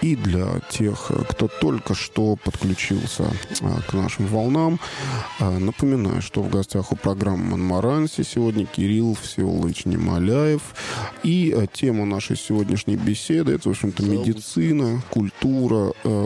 и для тех, кто только что подключился к нашим волнам. Напоминаю, что в гостях у программы «Монмаранси» сегодня Кирилл Всеволодович Немоляев. И тема нашей сегодняшней беседы — это, в общем-то, медицина, культура,